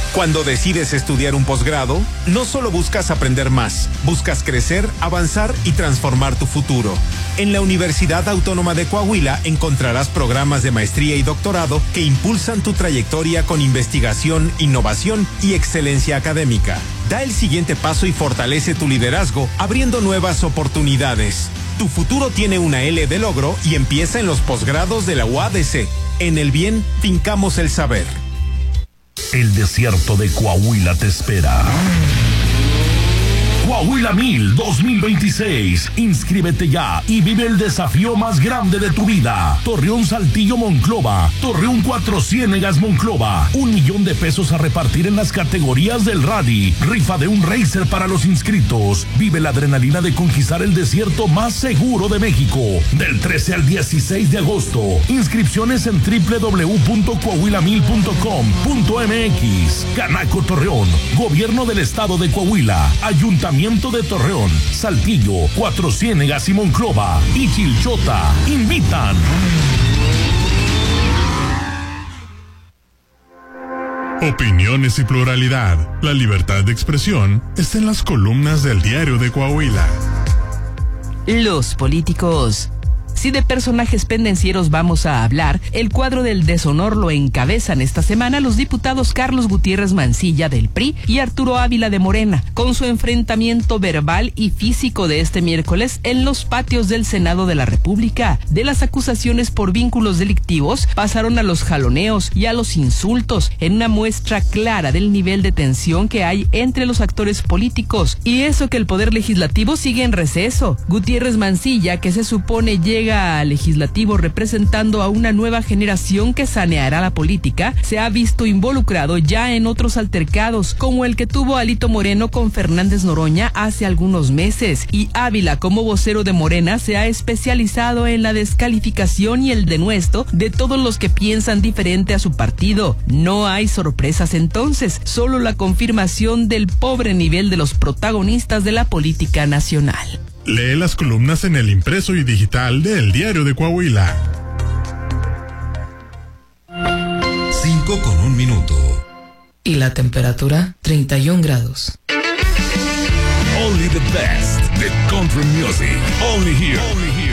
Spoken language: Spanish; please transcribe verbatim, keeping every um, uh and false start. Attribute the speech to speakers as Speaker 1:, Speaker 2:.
Speaker 1: Cuando decides estudiar un posgrado, no solo buscas aprender más, buscas crecer, avanzar y transformar tu futuro. En la Universidad Autónoma de Coahuila encontrarás programas de maestría y doctorado que impulsan tu trayectoria con investigación, innovación y excelencia académica. Da el siguiente paso y fortalece tu liderazgo, abriendo nuevas oportunidades. Tu futuro tiene una L de logro y empieza en los posgrados de la U A D C. En el bien, fincamos el saber.
Speaker 2: El desierto de Coahuila te espera. Coahuila Mil dos mil veintiséis. Inscríbete ya y vive el desafío más grande de tu vida. Torreón Saltillo Monclova. Torreón Cuatro Ciénegas Monclova. Un millón de pesos a repartir en las categorías del rally. Rifa de un racer para los inscritos. Vive la adrenalina de conquistar el desierto más seguro de México. Del trece al dieciséis de agosto. Inscripciones en doble u doble u doble u punto coahuila mil punto com punto m x. Canaco Torreón. Gobierno del Estado de Coahuila. Ayuntamiento de Torreón, Saltillo, Cuatro Ciénegas y Monclova y Chilchota invitan.
Speaker 3: Opiniones y pluralidad. La libertad de expresión está en las columnas del Diario de Coahuila.
Speaker 4: Los políticos. Si de personajes pendencieros vamos a hablar, el cuadro del deshonor lo encabezan esta semana los diputados Carlos Gutiérrez Mancilla del P R I y Arturo Ávila de Morena, con su enfrentamiento verbal y físico de este miércoles en los patios del Senado de la República. De las acusaciones por vínculos delictivos pasaron a los jaloneos y a los insultos, en una muestra clara del nivel de tensión que hay entre los actores políticos. Y eso que el Poder Legislativo sigue en receso. Gutiérrez Mancilla, que se supone llega al legislativo representando a una nueva generación que saneará la política, se ha visto involucrado ya en otros altercados, como el que tuvo Alito Moreno con Fernández Noroña hace algunos meses, y Ávila, como vocero de Morena, se ha especializado en la descalificación y el denuesto de todos los que piensan diferente a su partido. No hay sorpresas entonces, solo la confirmación del pobre nivel de los protagonistas de la política nacional.
Speaker 3: Lee las columnas en el impreso y digital de El Diario de Coahuila.
Speaker 5: Cinco con un minuto.
Speaker 6: Y la temperatura, treinta y un grados.
Speaker 2: Only the best, the country music, only here. Only here.